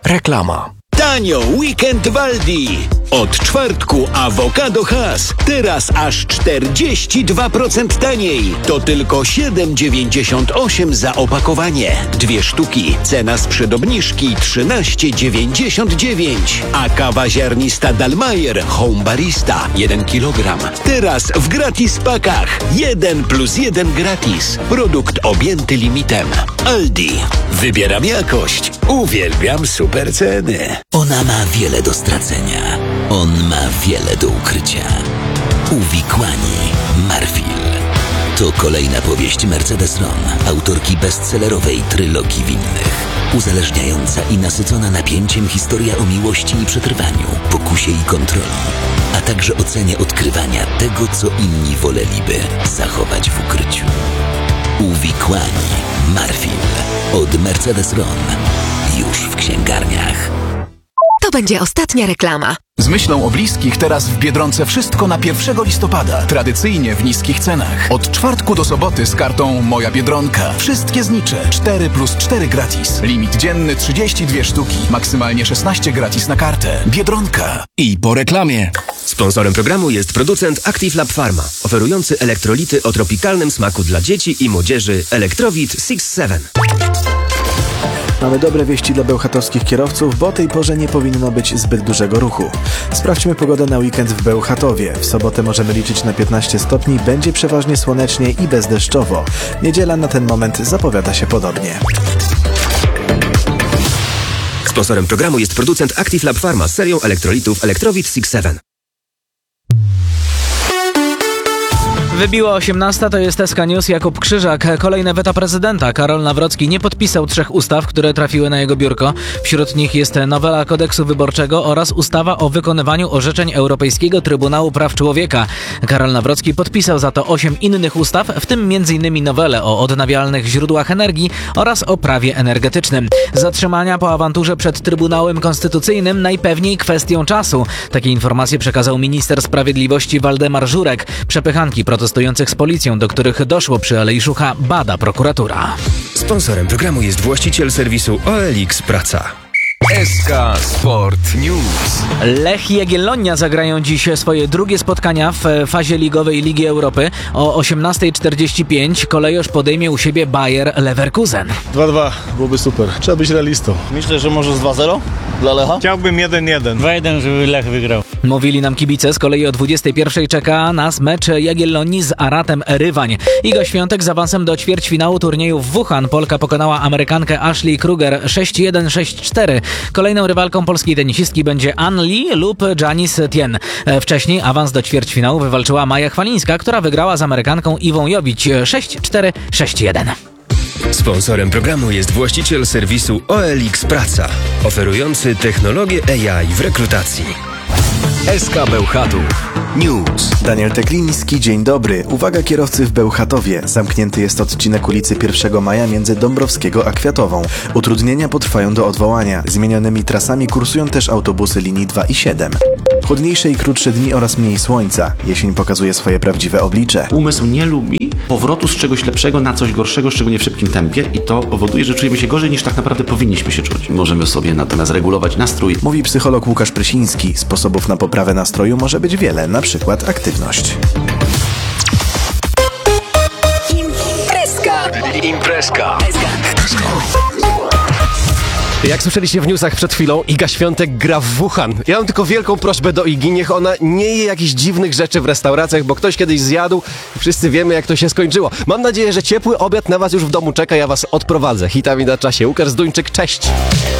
Reklama. Tanio weekend w Aldi. Od czwartku awokado Hass. Teraz aż 42% taniej. To tylko 7,98 za opakowanie. 2 sztuki. Cena sprzed obniżki 13,99. A kawa ziarnista Dalmayer Home Barista 1 kg. Teraz w gratis pakach. 1+1 gratis. Produkt objęty limitem. Aldi. Wybieram jakość. Uwielbiam super ceny. Ona ma wiele do stracenia. On ma wiele do ukrycia. Uwikłani Marfil. To kolejna powieść Mercedes Ron, autorki bestsellerowej trylogii winnych. Uzależniająca i nasycona napięciem historia o miłości i przetrwaniu, pokusie i kontroli, a także o cenie odkrywania tego, co inni woleliby zachować w ukryciu. Uwikłani Marfil od Mercedes Ron. Już w księgarniach. To będzie ostatnia reklama. Z myślą o bliskich teraz w Biedronce wszystko na 1 listopada. Tradycyjnie w niskich cenach. Od czwartku do soboty z kartą Moja Biedronka. Wszystkie znicze. 4+4 gratis. Limit dzienny 32 sztuki. Maksymalnie 16 gratis na kartę. Biedronka. I po reklamie. Sponsorem programu jest producent Active Lab Pharma, oferujący elektrolity o tropikalnym smaku dla dzieci i młodzieży Electrowit 6-7. Mamy dobre wieści dla bełchatowskich kierowców, bo o tej porze nie powinno być zbyt dużego ruchu. Sprawdźmy pogodę na weekend w Bełchatowie. W sobotę możemy liczyć na 15 stopni, będzie przeważnie słonecznie i bezdeszczowo. Niedziela na ten moment zapowiada się podobnie. Sponsorem programu jest producent Active Lab Pharma z serią elektrolitów Electrowit 6-7. Wybiła 18, to jest SK News, Jakub Krzyżak. Kolejne weta prezydenta. Karol Nawrocki nie podpisał 3 ustaw, które trafiły na jego biurko. Wśród nich jest nowela kodeksu wyborczego oraz ustawa o wykonywaniu orzeczeń Europejskiego Trybunału Praw Człowieka. Karol Nawrocki podpisał za to 8 innych ustaw, w tym m.in. nowelę o odnawialnych źródłach energii oraz o prawie energetycznym. Zatrzymania po awanturze przed Trybunałem Konstytucyjnym najpewniej kwestią czasu. Takie informacje przekazał minister sprawiedliwości Waldemar Żurek. Przepychanki protestujących z policją, do których doszło przy Alei Szucha, bada prokuratura. Sponsorem programu jest właściciel serwisu OLX Praca. SK Sport News. Lech i Jagiellonia zagrają dziś swoje drugie spotkania w fazie ligowej Ligi Europy. O 18:45 kolejorz podejmie u siebie Bayer Leverkusen. 2-2, byłoby super. Trzeba być realistą. Myślę, że może z 2-0 dla Lecha? Chciałbym 1-1. 2-1, żeby Lech wygrał. Mówili nam kibice, z kolei o 21:00 czeka nas mecz Jagiellonii z Aratem Rywań. Iga Świątek z awansem do ćwierćfinału turnieju w Wuhan. Polka pokonała Amerykankę Ashley Kruger 6-1, 6-4. Kolejną rywalką polskiej tenisistki będzie An Lee lub Janice Tien. Wcześniej awans do ćwierćfinału wywalczyła Maja Chwalińska, która wygrała z Amerykanką Iwą Jowić 6-4, 6-1. Sponsorem programu jest właściciel serwisu OLX Praca, oferujący technologię AI w rekrutacji. SK Bełchatów News. Daniel Tekliński, dzień dobry. Uwaga kierowcy w Bełchatowie. Zamknięty jest odcinek ulicy 1 Maja między Dąbrowskiego a Kwiatową. Utrudnienia potrwają do odwołania. Zmienionymi trasami kursują też autobusy linii 2 i 7. Chłodniejsze i krótsze dni oraz mniej słońca. Jesień pokazuje swoje prawdziwe oblicze. Umysł nie lubi powrotu z czegoś lepszego na coś gorszego, szczególnie w szybkim tempie, i to powoduje, że czujemy się gorzej niż tak naprawdę powinniśmy się czuć. Możemy sobie natomiast regulować nastrój. Mówi psycholog Łukasz Prysiński. Sposobów na poprawę nastroju może być wiele, na przykład aktywność. Imprezka. Jak słyszeliście w newsach przed chwilą, Iga Świątek gra w Wuhan. Ja mam tylko wielką prośbę do Igi, niech ona nie je jakichś dziwnych rzeczy w restauracjach, bo ktoś kiedyś zjadł, wszyscy wiemy jak to się skończyło. Mam nadzieję, że ciepły obiad na was już w domu czeka, ja was odprowadzę. Hitami na czasie. Łukasz Zduńczyk, cześć!